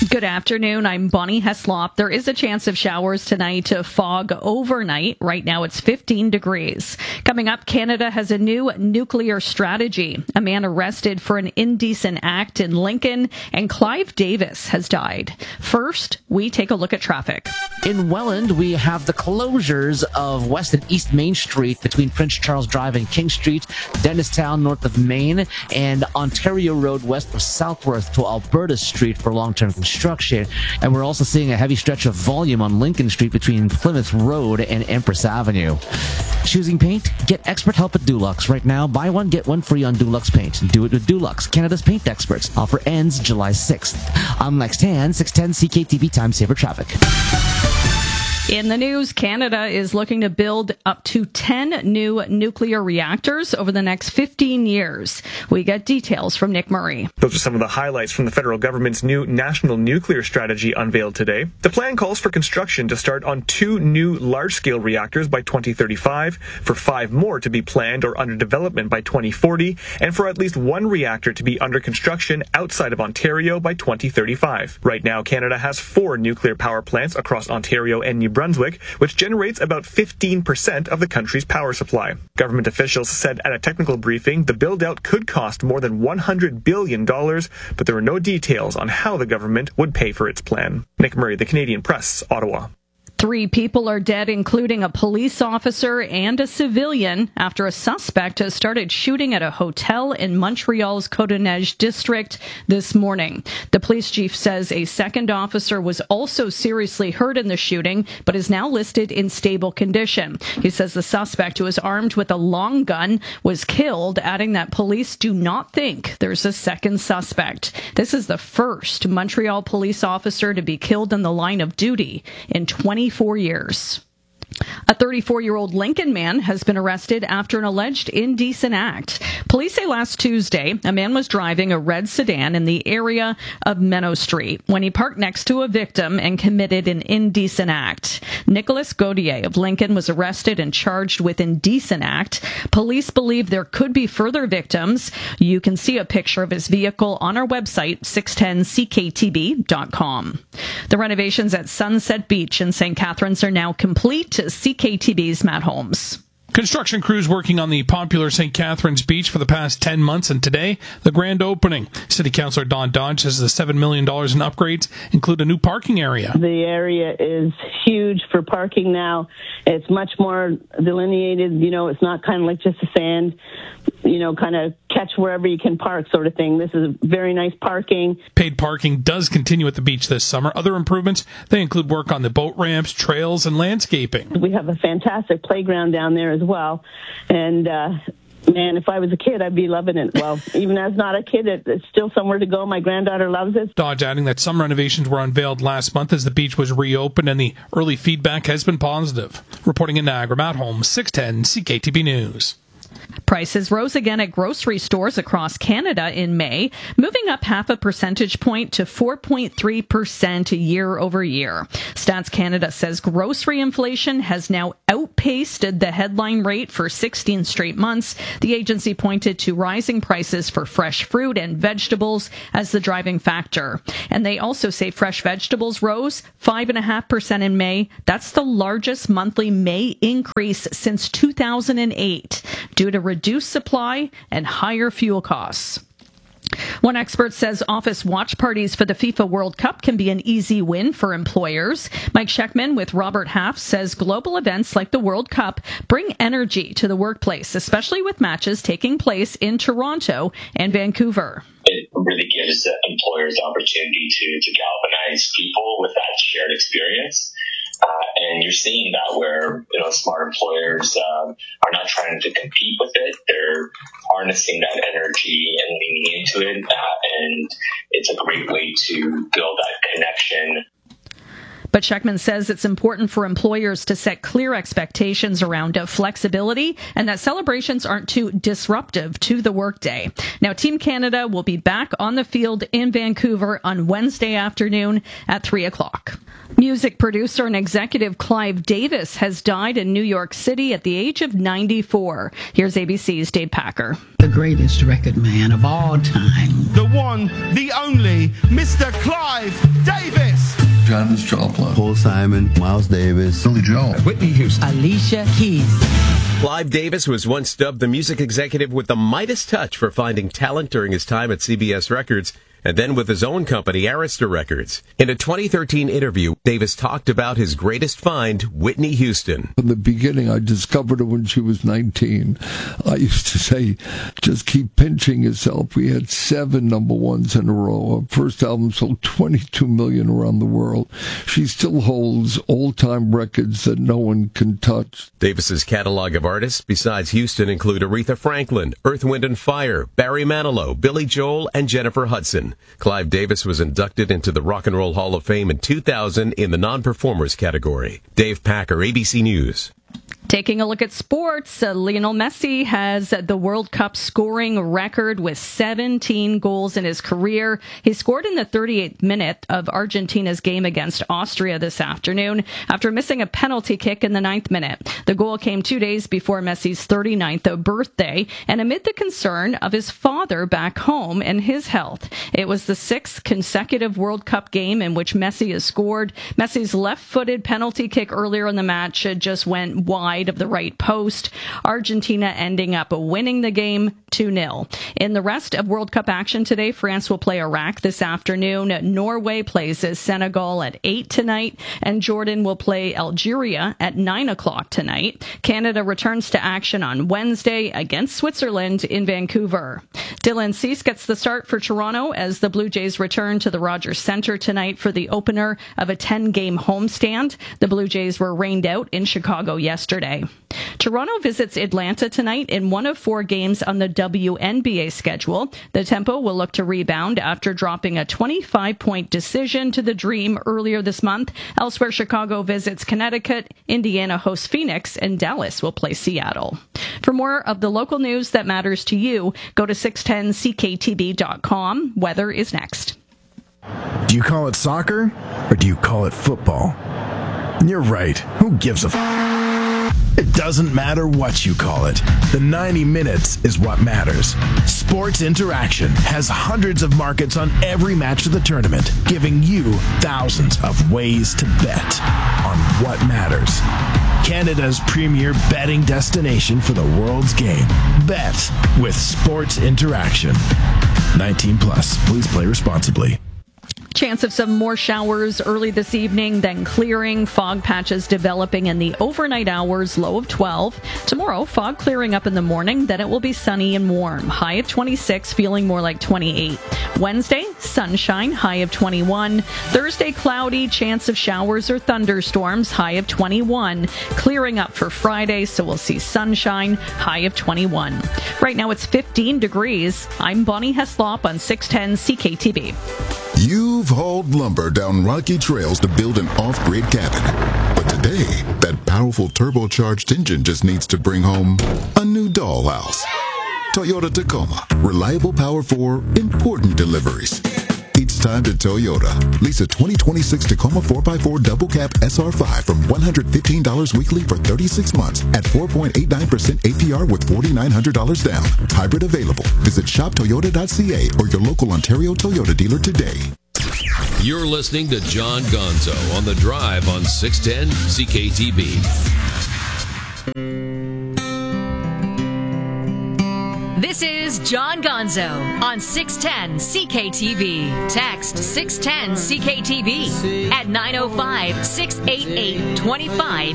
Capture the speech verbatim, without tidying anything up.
Good afternoon. I'm Bonnie Heslop. There is a chance of showers tonight to fog overnight. Right now it's fifteen degrees. Coming up, Canada has a new nuclear strategy. A man arrested for an indecent act in Lincoln, and Clive Davis has died. First, we take a look at traffic. In Welland, we have the closures of West and East Main Street between Prince Charles Drive and King Street, Dennistown north of Main, and Ontario Road west of Southworth to Alberta Street for long-term construction. And we're also seeing a heavy stretch of volume on Lincoln Street between Plymouth Road and Empress Avenue. Choosing paint? Get expert help at Dulux. Right now, buy one, get one free on Dulux Paint. Do it with Dulux, Canada's paint experts. Offer ends July sixth. I'm Lex Tan, six ten C K T V Time Saver Traffic. In the news, Canada is looking to build up to ten new nuclear reactors over the next fifteen years. We get details from Nick Murray. Those are some of the highlights from the federal government's new national nuclear strategy unveiled today. The plan calls for construction to start on two new large-scale reactors by twenty thirty-five, for five more to be planned or under development by twenty forty, and for at least one reactor to be under construction outside of Ontario by twenty thirty-five. Right now, Canada has four nuclear power plants across Ontario and New Brunswick, which generates about fifteen percent of the country's power supply. Government officials said at a technical briefing the build-out could cost more than one hundred billion dollars, but there were no details on how the government would pay for its plan. Nick Murray, The Canadian Press, Ottawa. Three people are dead, including a police officer and a civilian, after a suspect has started shooting at a hotel in Montreal's Côte-des-Neiges district this morning. The police chief says a second officer was also seriously hurt in the shooting, but is now listed in stable condition. He says the suspect, who is armed with a long gun, was killed, adding that police do not think there's a second suspect. This is the first Montreal police officer to be killed in the line of duty in twenty-four years. A thirty-four-year-old Lincoln man has been arrested after an alleged indecent act. Police say last Tuesday, a man was driving a red sedan in the area of Meadow Street when he parked next to a victim and committed an indecent act. Nicholas Gaudier of Lincoln was arrested and charged with indecent act. Police believe there could be further victims. You can see a picture of his vehicle on our website, six ten C K T B dot com. The renovations at Sunset Beach in Saint Catharines are now complete. C K T B's Matt Holmes. Construction crews working on the popular Saint Catharines Beach for the past ten months, and today, the grand opening. City Councillor Don Dodge says the seven million dollars in upgrades include a new parking area. The area is huge for parking now. It's much more delineated. You know, it's not kind of like just a sand, you know, kind of catch wherever you can park sort of thing. This is very nice parking. Paid parking does continue at the beach this summer. Other improvements, they include work on the boat ramps, trails, and landscaping. We have a fantastic playground down there as well. And, uh, man, if I was a kid, I'd be loving it. Well, even as not a kid, it, it's still somewhere to go. My granddaughter loves it. Dodge adding that some renovations were unveiled last month as the beach was reopened, and the early feedback has been positive. Reporting in Niagara, Matt Holmes, six ten C K T B News. Prices rose again at grocery stores across Canada in May, moving up half a percentage point to four point three percent year over year. Stats Canada says grocery inflation has now outpaced the headline rate for sixteen straight months. The agency pointed to rising prices for fresh fruit and vegetables as the driving factor. And they also say fresh vegetables rose five point five percent in May. That's the largest monthly May increase since two thousand eight, due to reduced supply and higher fuel costs. One expert says office watch parties for the FIFA World Cup can be an easy win for employers. Mike Sheckman with Robert Half says global events like the World Cup bring energy to the workplace, especially with matches taking place in Toronto and Vancouver. It really gives employers the opportunity to, to galvanize people with that shared experience. Uh, and you're seeing that where, you know, smart employers um, are not trying to compete with it. They're harnessing that energy and leaning into it. Uh, and it's a great way to build that connection. But Sheckman says it's important for employers to set clear expectations around flexibility and that celebrations aren't too disruptive to the workday. Now, Team Canada will be back on the field in Vancouver on Wednesday afternoon at three o'clock. Music producer and executive Clive Davis has died in New York City at the age of ninety-four. Here's A B C's Dave Packer. The greatest record man of all time. The one, the only, Mister Clive Davis. Janis Joplin, Paul Simon, Miles Davis, Billy Joel, Whitney Houston, Alicia Keys. Clive Davis was once dubbed the music executive with the Midas touch for finding talent during his time at C B S Records, and then with his own company, Arista Records. In a twenty thirteen interview, Davis talked about his greatest find, Whitney Houston. In the beginning, I discovered her when she was nineteen. I used to say, just keep pinching yourself. We had seven number ones in a row. Our first album sold twenty-two million around the world. She still holds all-time records that no one can touch. Davis's catalog of artists, besides Houston, include Aretha Franklin, Earth, Wind and Fire, Barry Manilow, Billy Joel, and Jennifer Hudson. Clive Davis was inducted into the Rock and Roll Hall of Fame in two thousand in the non-performers category. Dave Packer, A B C News. Taking a look at sports, uh, Lionel Messi has the World Cup scoring record with seventeen goals in his career. He scored in the thirty-eighth minute of Argentina's game against Austria this afternoon after missing a penalty kick in the ninth minute. The goal came two days before Messi's thirty-ninth birthday and amid the concern of his father back home and his health. It was the sixth consecutive World Cup game in which Messi has scored. Messi's left-footed penalty kick earlier in the match just went wide of the right post. Argentina ending up winning the game two nil. In the rest of World Cup action today, France will play Iraq this afternoon. Norway plays Senegal at eight tonight, and Jordan will play Algeria at nine o'clock tonight. Canada returns to action on Wednesday against Switzerland in Vancouver. Dylan Cease gets the start for Toronto as the Blue Jays return to the Rogers Centre tonight for the opener of a ten-game homestand. The Blue Jays were rained out in Chicago yesterday. Toronto visits Atlanta tonight in one of four games on the W N B A schedule. The Tempo will look to rebound after dropping a twenty-five point decision to the Dream earlier this month. Elsewhere, Chicago visits Connecticut, Indiana hosts Phoenix, and Dallas will play Seattle. For more of the local news that matters to you, go to six ten C K T B dot com. Weather is next. Do you call it soccer or do you call it football? You're right. Who gives a f***? It doesn't matter what you call it. The ninety minutes is what matters. Sports Interaction has hundreds of markets on every match of the tournament, giving you thousands of ways to bet on what matters. Canada's premier betting destination for the world's game. Bet with Sports Interaction. nineteen plus. Please play responsibly. Chance of some more showers early this evening, then clearing. Fog patches developing in the overnight hours, low of twelve. Tomorrow, fog clearing up in the morning, then it will be sunny and warm. High of twenty-six, feeling more like twenty-eight. Wednesday, sunshine, high of twenty-one. Thursday, cloudy, chance of showers or thunderstorms, high of twenty-one. Clearing up for Friday, so we'll see sunshine, high of twenty-one. Right now, it's fifteen degrees. I'm Bonnie Heslop on six ten C K T B. You've hauled lumber down rocky trails to build an off-grid cabin. But today, that powerful turbocharged engine just needs to bring home a new dollhouse. Toyota Tacoma. Reliable power for important deliveries. It's time to Toyota. Lease a twenty twenty-six Tacoma four by four double cab S R five from one hundred fifteen dollars weekly for thirty-six months at four point eight nine percent A P R with four thousand nine hundred dollars down. Hybrid available. Visit shop toyota dot c a or your local Ontario Toyota dealer today. You're listening to John Gonzo on The Drive on six ten C K T B. This is John Gonzo on six ten C K T B. Text six ten C K T B at nine oh five, six eight eight, two five